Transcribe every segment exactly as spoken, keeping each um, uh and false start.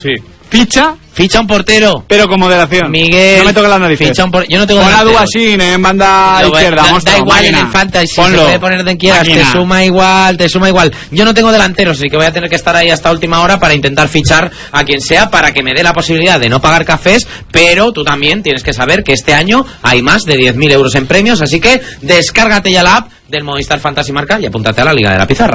Sí. Ficha. Ficha un portero. Pero con moderación. Miguel. No me toques las narices. Ficha un por... Yo no tengo Pon a Duasín en banda Lo, izquierda. Da, monstruo, da igual máquina. en el fantasy. Ponlo. Se puede poner de quieras. Te suma igual, te suma igual. Yo no tengo delanteros, así que voy a tener que estar ahí hasta última hora para intentar fichar a quien sea para que me dé la posibilidad de no pagar cafés. Pero tú también tienes que saber que este año hay más de diez mil euros en premios. Así que descárgate ya la app del Movistar Fantasy Marca y apúntate a la Liga de la Pizarra.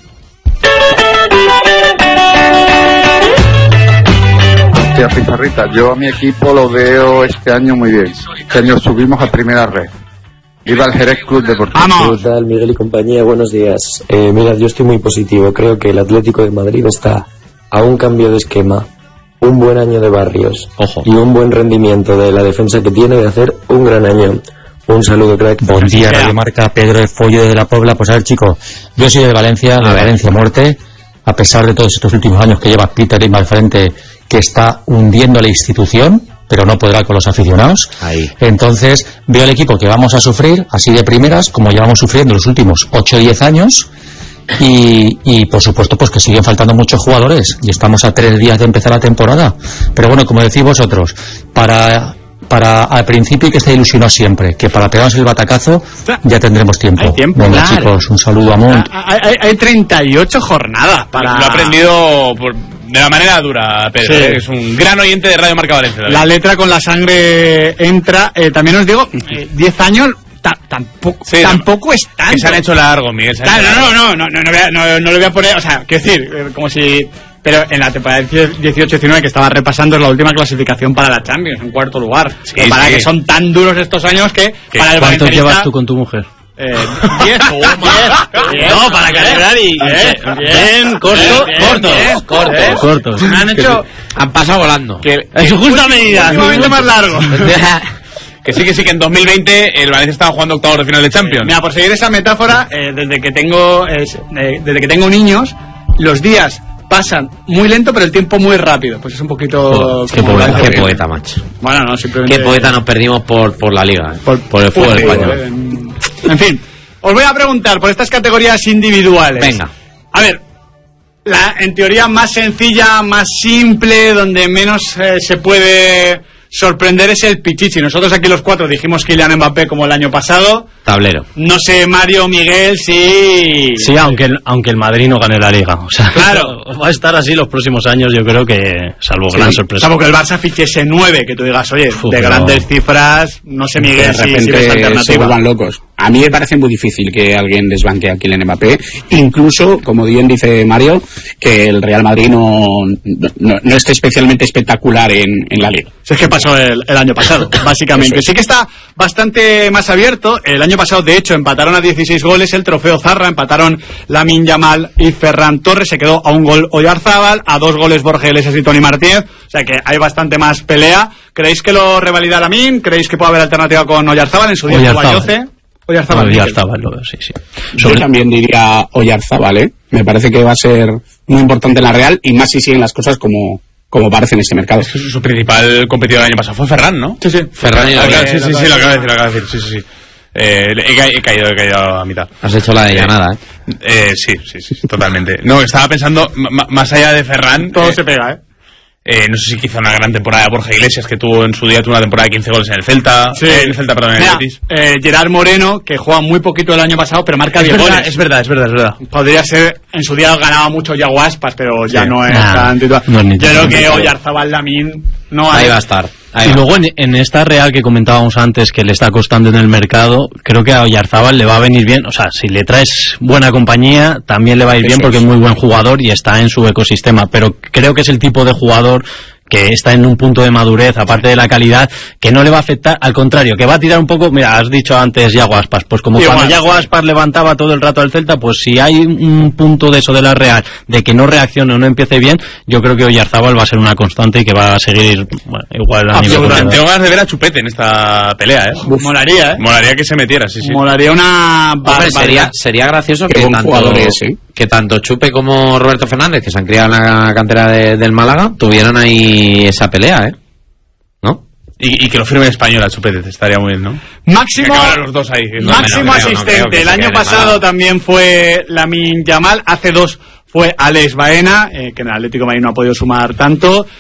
Pizarrita, yo a mi equipo lo veo este año muy bien. Este año subimos a primera red. Viva el Jerez Club Deportivo. ¡Vamos! ¿Qué tal, Miguel y compañía? Buenos días. Eh, mira, yo estoy muy positivo. Creo que el Atlético de Madrid está a un cambio de esquema, un buen año de Barrios Ojo. y un buen rendimiento de la defensa que tiene de hacer un gran año. Un saludo, crack. Buen día, Radio Marca, Pedro de Follo de la Puebla. Pues a ver, chico, yo soy de Valencia, de Valencia Muerte, a pesar de todos estos últimos años que lleva Peter Lim al frente, que está hundiendo la institución, pero no podrá con los aficionados. Ahí. Entonces, veo el equipo que vamos a sufrir, así de primeras, como llevamos sufriendo los últimos ocho o diez años, y, y por supuesto, pues que siguen faltando muchos jugadores, y estamos a tres días de empezar la temporada. Pero bueno, como decís vosotros, para... para al principio hay que estar ilusionado siempre, que para pegarnos el batacazo ya tendremos tiempo. Hay tiempo, Venga, claro. chicos, un saludo a Mont. Hay, hay, hay treinta y ocho jornadas para... Lo ha aprendido por, de la manera dura, Pedro. Sí. ¿eh? Es un gran oyente de Radio Marca Valencia. La letra con la sangre entra. Eh, también os digo, eh, diez años ta, tampoco, Sí, tampoco no, es tanto. que se han hecho largo, Miguel. se han Claro, hecho no, largo. no, no, no, no, no, voy a- no, no le voy a poner, o sea, quiero decir, eh, como si... Pero en la temporada dieciocho diecinueve que estaba repasando es la última clasificación para la Champions, en cuarto lugar. Sí, Pero para sí. que son tan duros estos años que ¿Qué? para el ¿Cuántos valencianista... llevas tú con tu mujer? Eh, diez, diez, No, para calibrar y... Bien, Bien, corto, bien, cortos, bien, cortos. bien. cortos. Me han hecho... Han pasado volando. Que, En su justa medida. últimamente más largo. que sí, que sí, que en dos mil veinte el Valencia estaba jugando octavos de final de Champions. Mira, por seguir esa metáfora, eh, desde que tengo es, eh, desde que tengo niños, los días pasan muy lento, pero el tiempo muy rápido. Pues es un poquito... Qué como poeta, Valencia. qué poeta, macho. Bueno, no, simplemente... Qué poeta nos perdimos por, por la Liga, eh. por, por el fútbol Por- español. eh, En fin, os voy a preguntar por estas categorías individuales. Venga. A ver, la en teoría más sencilla, más simple, donde menos eh, se puede sorprender es el Pichichi. Nosotros aquí los cuatro dijimos Kylian Mbappé como el año pasado. Tablero. No sé, Mario, Miguel, sí... Sí, aunque el, aunque el Madrid no gane la Liga. O sea, Claro. va a estar así los próximos años, yo creo que, salvo Sí, gran sorpresa. salvo que el Barça fichese nueve, que tú digas, oye, Uf, de pero- grandes cifras, no sé, Miguel, de si, si ves repente se alternativa. vuelvan locos. A mí me parece muy difícil que alguien desbanque a Kylian Mbappé, incluso, como bien dice Mario, que el Real Madrid no, no, no esté especialmente espectacular en, en la Liga. Si es que pasó el, el año pasado, básicamente. Sí que está bastante más abierto. El año pasado, de hecho, empataron a dieciséis goles el trofeo Zarra, empataron Lamine Yamal y Ferran Torres, se quedó a un gol Oyarzábal, a dos goles Borja Iglesias y Toni Martínez, o sea que hay bastante más pelea. ¿Creéis que lo revalida Lamine? ¿Creéis que puede haber alternativa con Oyarzábal? En su día estuvo Oyarzábal. Ayoce. Oyarzábal. No, ya estaba, lo veo, sí, sí. Yo Sobre- también diría Oyarzábal, ¿eh? Me parece que va a ser muy importante en la Real, y más si siguen las cosas como, como parece en este mercado. Su, su principal competidor el año pasado fue Ferran, ¿no? Sí, sí. Ferran y la Acá- Liga. sí, sí, sí, lo acabo de decir, lo acabo de decir, sí, sí, sí. Eh, he, ca- he caído, he caído a mitad. Has hecho la de llanada, eh. Eh, sí, sí, sí, totalmente. No, estaba pensando, m- m- más allá de Ferran, Todo eh, se pega, ¿eh? eh, no sé si quizá una gran temporada de Borja Iglesias, que tuvo en su día tuvo una temporada de quince goles en el Celta. Sí. Eh, en el Celta, perdón, en el Mira, Betis. eh, Gerard Moreno, que juega muy poquito el año pasado, pero marca diez goles. es verdad, es verdad, es verdad. Podría ser, en su día ganaba mucho Yago Aspas, pero ya Sí. no es Nah, tan titular. no es ni Yo creo que titular. Oyarzábal Lamine no hay. Ahí va a estar. Ahí Y va. luego en, en esta Real que comentábamos antes que le está costando en el mercado, creo que a Oyarzábal le va a venir bien. O sea, si le traes buena compañía, también le va a ir Eso bien porque es. es muy buen jugador y está en su ecosistema. Pero creo que es el tipo de jugador que está en un punto de madurez, aparte de la calidad, que no le va a afectar, al contrario, que va a tirar un poco. Mira, has dicho antes Yago Aspas, pues como Igual. cuando Yago Aspas levantaba todo el rato al Celta, pues si hay un punto de eso de la Real, de que no reaccione o no empiece bien, yo creo que Oyarzábal va a ser una constante y que va a seguir, bueno, igual a nivel Absolutamente. goleador. Tengo ganas de ver a Chupete en esta pelea, ¿eh? Molaría, ¿eh? Molaría que se metiera, sí, sí. Molaría una Hombre, barbaridad. sería, sería gracioso Qué que buen tanto, jugador es, ¿eh? que tanto Chupe como Roberto Fernández, que se han criado en la cantera de- del Málaga, tuvieran ahí esa pelea, ¿eh? ¿No? Y, y que lo firme en español a Chupete, estaría muy bien, ¿no? Máximo, Que acabaran los dos ahí. No, máximo no creo, no asistente. creo que el se año quede pasado Málaga. también fue Lamine Yamal. Hace dos fue Alex Baena, eh, que en el Atlético de Madrid no ha podido sumar tanto.